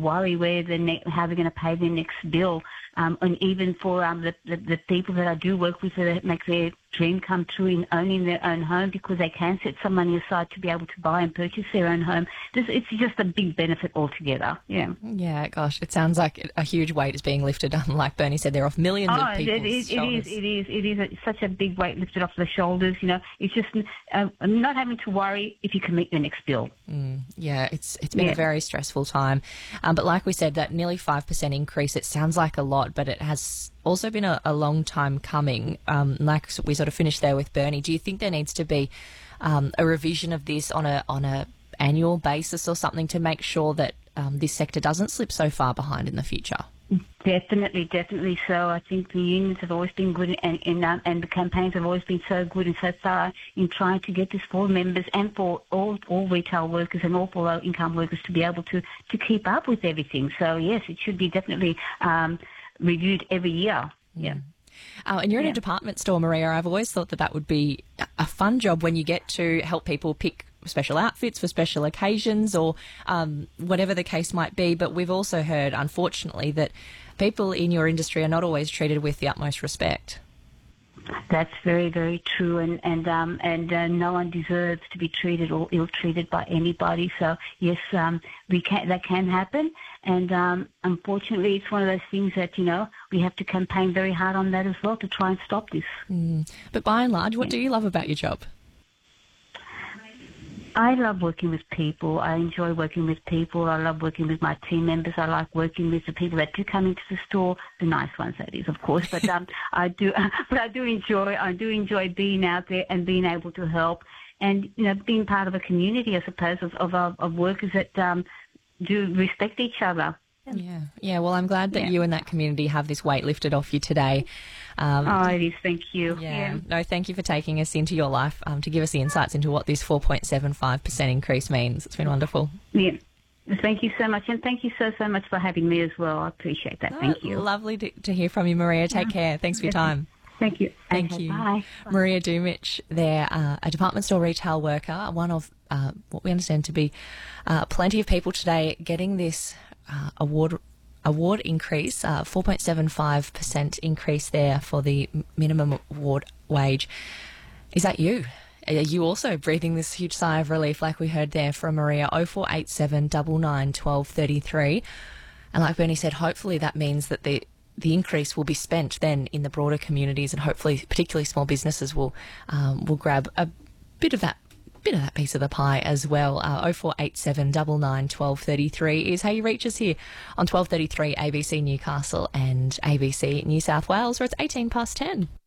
worry how they're going to pay their next bill. And even for the people that I do work with that make their dream come true in owning their own home, because they can set some money aside to be able to buy and purchase their own home. It's just a big benefit altogether. Yeah. Yeah, gosh, it sounds like a huge weight is being lifted. Like Bernie said, they're off millions of people's shoulders. It is such a big weight lifted off the shoulders. It's just not having to worry if you can meet your next bill. Yeah, it's been a very stressful time. But like we said, that nearly 5% increase, it sounds like a lot, but it has also been a long time coming. Like we sort of finished there with Bernie, do you think there needs to be a revision of this on a annual basis or something to make sure that this sector doesn't slip so far behind in the future? Definitely so. I think the unions have always been good, and the campaigns have always been so good and so thorough in trying to get this for members and for all retail workers and all for low-income workers to be able to keep up with everything. So, yes, it should be definitely reviewed every year. Yeah. And you're in a department store, Maria. I've always thought that would be a fun job when you get to help people pick special outfits for special occasions or whatever the case might be. But we've also heard, unfortunately, that people in your industry are not always treated with the utmost respect. That's very, very true, and no one deserves to be treated or ill-treated by anybody. So yes, that can happen, and unfortunately, it's one of those things that we have to campaign very hard on that as well to try and stop this. But by and large, what do you love about your job? I love working with people. I enjoy working with people. I love working with my team members. I like working with the people that do come into the store, the nice ones, that is, of course. But I do enjoy being out there and being able to help, and being part of a community, I suppose, of workers that do respect each other. Yeah. Well, I'm glad that you and that community have this weight lifted off you today. It is. Thank you. Yeah. No, thank you for taking us into your life to give us the insights into what this 4.75% increase means. It's been wonderful. Yeah. Thank you so much, and thank you so much for having me as well. I appreciate that. Thank you. Lovely to hear from you, Maria. Take care. Thanks for your time. Thank you. Thank you. Bye. Maria Dumich there, a department store retail worker, one of what we understand to be plenty of people today getting this award increase, 4.75% increase there for the minimum award wage. Is that you? Are you also breathing this huge sigh of relief like we heard there from Maria? 0487 99 12 33. And like Bernie said, hopefully that means that the increase will be spent then in the broader communities, and hopefully particularly small businesses will grab a bit of that piece of the pie as well. 0487 99 12 33 is how you reach us here on 1233 ABC Newcastle and ABC New South Wales, where it's 10:18.